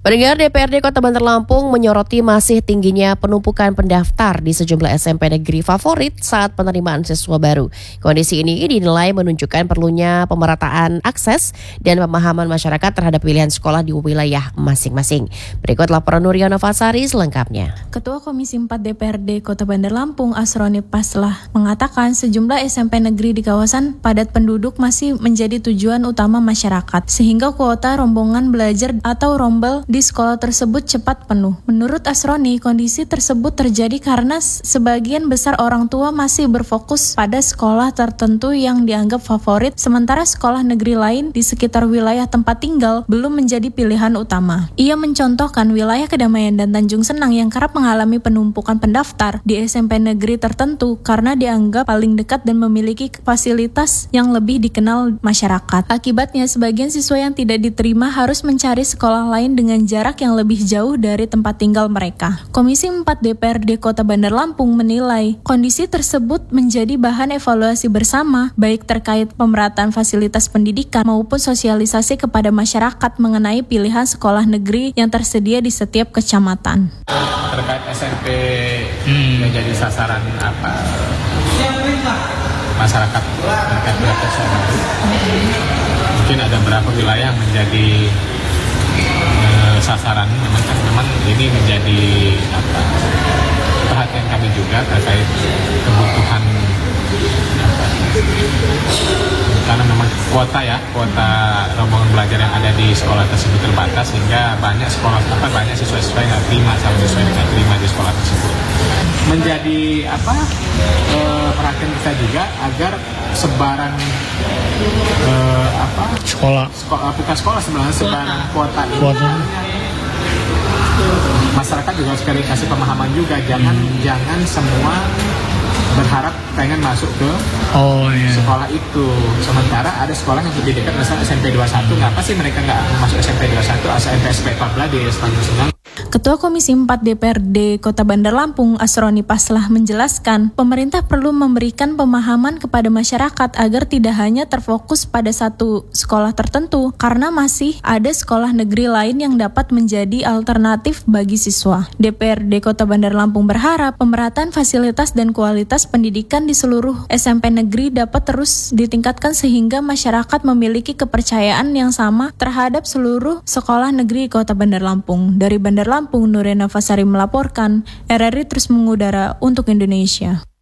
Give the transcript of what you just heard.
Pendengar, DPRD Kota Bandar Lampung menyoroti masih tingginya penumpukan pendaftar di sejumlah SMP negeri favorit saat penerimaan siswa baru. Kondisi ini dinilai menunjukkan perlunya pemerataan akses dan pemahaman masyarakat terhadap pilihan sekolah di wilayah masing-masing. Berikut laporan Nuriono Fasari selengkapnya. Ketua Komisi 4 DPRD Kota Bandar Lampung, Asroni Paslah, mengatakan sejumlah SMP negeri di kawasan padat penduduk masih menjadi tujuan utama masyarakat, sehingga kuota rombongan belajar atau rombel di sekolah tersebut cepat penuh. Menurut Asroni, kondisi tersebut terjadi karena sebagian besar orang tua masih berfokus pada sekolah tertentu yang dianggap favorit, sementara sekolah negeri lain di sekitar wilayah tempat tinggal belum menjadi pilihan utama. Ia mencontohkan wilayah Kedamaian dan Tanjung Senang yang kerap mengalami penumpukan pendaftar di SMP negeri tertentu karena dianggap paling dekat dan memiliki fasilitas yang lebih dikenal masyarakat. Akibatnya, sebagian siswa yang tidak diterima harus mencari sekolah lain dengan jarak yang lebih jauh dari tempat tinggal mereka. Komisi 4 DPRD Kota Bandar Lampung menilai kondisi tersebut menjadi bahan evaluasi bersama, baik terkait pemerataan fasilitas pendidikan maupun sosialisasi kepada masyarakat mengenai pilihan sekolah negeri yang tersedia di setiap kecamatan. Terkait SMP yang jadi sasaran masyarakat terkait pilihan sekolah, mungkin ada beberapa wilayah menjadi sasaran. Memang ini menjadi perhatian kami juga terkait kebutuhan karena memang kuota rombongan belajar yang ada di sekolah tersebut terbatas, sehingga banyak siswa-siswa yang nggak terima, calon siswa yang nggak terima di sekolah tersebut. Menjadi perhatian kita juga agar sebaran sebaran kuota ini masyarakat juga harus kasih pemahaman juga, jangan semua berharap pengen masuk ke sekolah itu, sementara ada sekolah yang lebih dekat, misalnya SMP 21, ngapa sih mereka nggak masuk SMP 21 asal SMP 14 di Tanjung Senang. Ketua Komisi 4 DPRD Kota Bandar Lampung, Asroni Paslah, menjelaskan pemerintah perlu memberikan pemahaman kepada masyarakat agar tidak hanya terfokus pada satu sekolah tertentu, karena masih ada sekolah negeri lain yang dapat menjadi alternatif bagi siswa. DPRD Kota Bandar Lampung berharap pemerataan fasilitas dan kualitas pendidikan di seluruh SMP negeri dapat terus ditingkatkan sehingga masyarakat memiliki kepercayaan yang sama terhadap seluruh sekolah negeri Kota Bandar Lampung. Dari Bandar Lampung, Nuriono Fasari melaporkan. RRI terus mengudara untuk Indonesia.